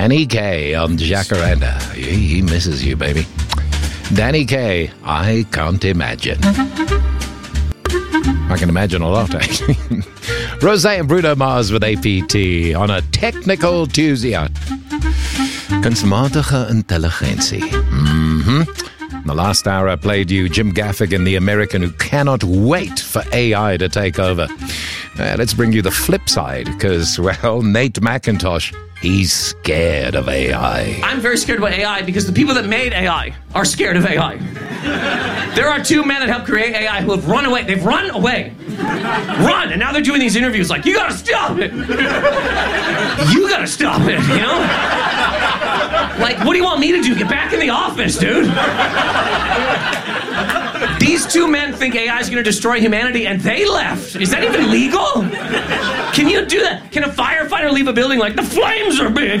Danny Kaye on Jacaranda. He misses you, baby. Danny Kaye, I can't imagine. I can imagine a lot, actually. Rosé and Bruno Mars with APT on a technical Tuesday. Kunstmatige intelligentie. In the last hour, I played you Jim Gaffigan, the American who cannot wait for AI to take over. Let's bring you the flip side, because, well, Nate McIntosh, he's scared of AI. I'm very scared about AI because the people that made AI are scared of AI. There are two men that helped create AI who have run away. They've run away. Run! And now they're doing these interviews like, you gotta stop it! You gotta stop it, you know? Like, what do you want me to do? Get back in the office, dude! These two men think AI is going to destroy humanity, and they left. Is that even legal? Can you do that? Can a firefighter leave a building like, the flames are big?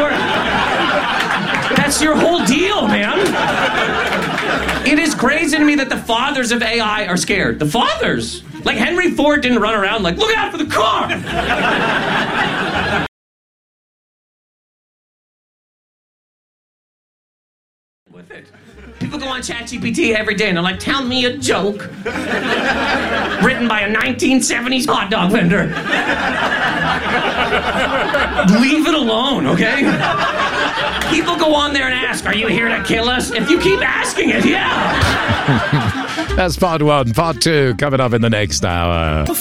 That's your whole deal, man. It is crazy to me that the fathers of AI are scared. The fathers. Like Henry Ford didn't run around like, look out for the car. With it. People go on ChatGPT every day and they're like, tell me a joke written by a 1970s hot dog vendor. Leave it alone, okay? People go on there and ask, are you here to kill us? If you keep asking it, yeah. That's part one. Part two coming up in the next hour.